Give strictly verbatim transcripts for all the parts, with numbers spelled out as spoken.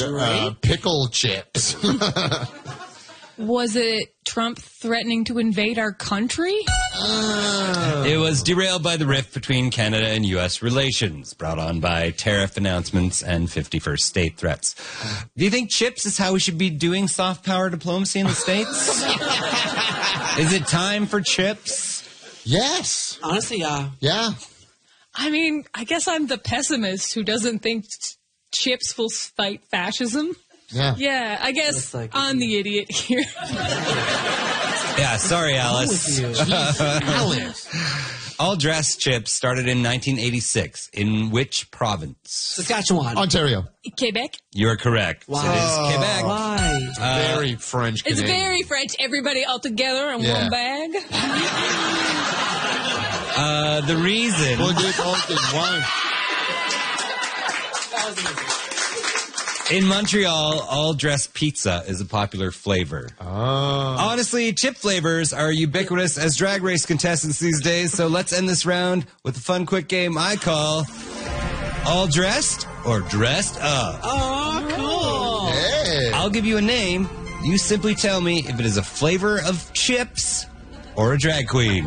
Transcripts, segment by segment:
Uh, pickle chips. Was it Trump threatening to invade our country? Uh, it was derailed by the rift between Canada and U S relations, brought on by tariff announcements and fifty-first state threats. Do you think chips is how we should be doing soft power diplomacy in the States? Is it time for chips? Yes. Honestly, yeah. Yeah. I mean, I guess I'm the pessimist who doesn't think ch- chips will fight fascism. Yeah. Yeah, I guess like I'm the idiot here. Yeah, sorry, Alice. Alice. All dressed chips started in nineteen eighty-six. In which province? Saskatchewan. Ontario. Quebec? You are correct. Wow. It is Quebec. Why? Uh, Very French It's Canadian. very French. Everybody all together in Yeah. one bag. Uh, the reason... We'll do it all in one. In Montreal, all dressed pizza is a popular flavor. Oh. Honestly, chip flavors are ubiquitous as drag race contestants these days, so let's end this round with a fun quick game I call All Dressed or Dressed Up. Oh, cool. Hey. I'll give you a name. You simply tell me if it is a flavor of chips or a drag queen.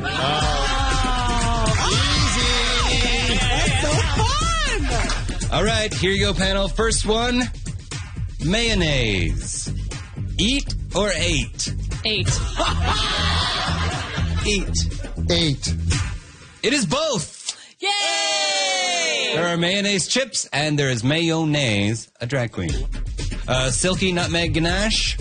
All right, here you go, panel. First one, mayonnaise. Eat or ate? Eight. Eight. Eight. It is both. Yay! There are mayonnaise chips and there is mayonnaise, a drag queen. Uh, silky nutmeg ganache.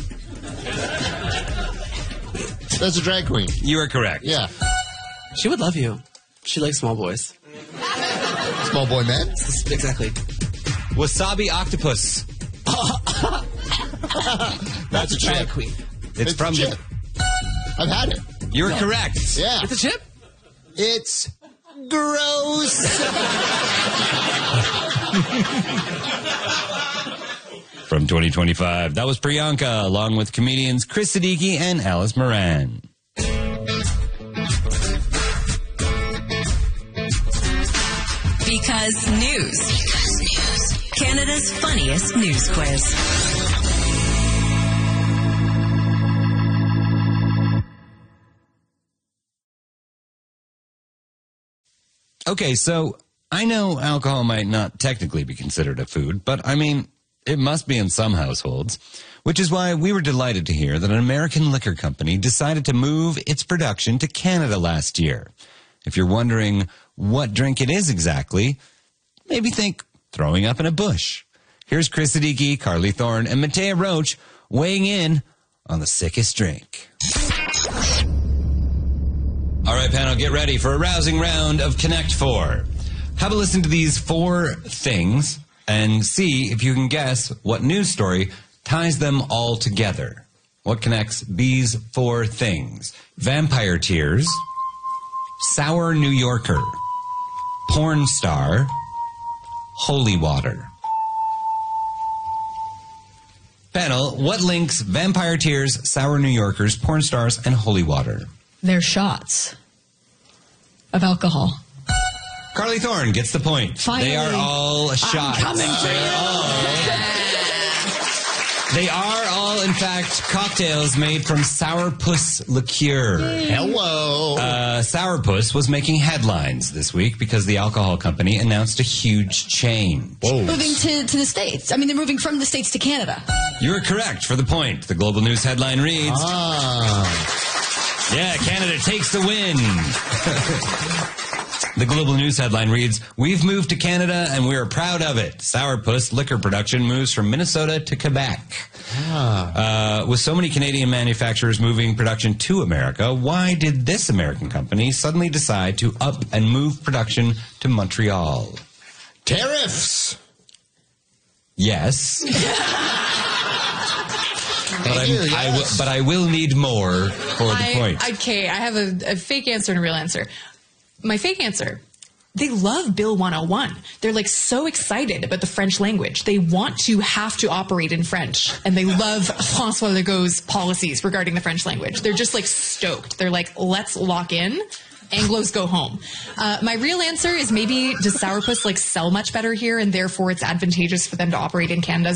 That's a drag queen. You are correct. Yeah. She would love you. She likes small boys. Small boy man. Exactly. Wasabi octopus. That's a Drag chip. queen. It's, It's from a chip. I've had it. You're correct. Yeah. It's a chip? It's gross. From twenty twenty-five, that was Priyanka, along with comedians Chris Siddiqui and Alice Moran. Because news. Because news. Canada's funniest news quiz. Okay, so I know alcohol might not technically be considered a food, but I mean, it must be in some households, which is why we were delighted to hear that an American liquor company decided to move its production to Canada last year. If you're wondering what drink it is exactly, maybe think throwing up in a bush. Here's Chris Siddiqui, Carly Thorne, and Matea Roach weighing in on the sickest drink. All right, panel, get ready for a rousing round of Connect Four. Have a listen to these four things and see if you can guess what news story ties them all together. What connects these four things? Vampire tears, sour New Yorker, porn star, holy water. Panel, what links vampire tears, sour New Yorkers, porn stars, and holy water? They're shots of alcohol. Carly Thorne gets the point. Finally. They are all shots. coming for they, are all, they are all, in fact, cocktails made from sourpuss liqueur. Hello. Uh, sourpuss was making headlines this week because the alcohol company announced a huge change. Whoa. Moving to, to the States. I mean, they're moving from the States to Canada. You're correct for the point. The Global News headline reads, Ah. yeah, Canada takes the win. The Global News headline reads, we've moved to Canada and we're proud of it. Sourpuss liquor production moves from Minnesota to Quebec. Ah. Uh, with so many Canadian manufacturers moving production to America, why did this American company suddenly decide to up and move production to Montreal? Tariffs. Yes. But, I'm, you, I yes. will, but I will need more for the I, point. Okay, I have a, a fake answer and a real answer. My fake answer, they love Bill one oh one. They're like so excited about the French language. They want to have to operate in French. And they love François Legault's policies regarding the French language. They're just like stoked. They're like, let's lock in. Anglos go home. Uh, my real answer is maybe does sourpuss like sell much better here and therefore it's advantageous for them to operate in Canada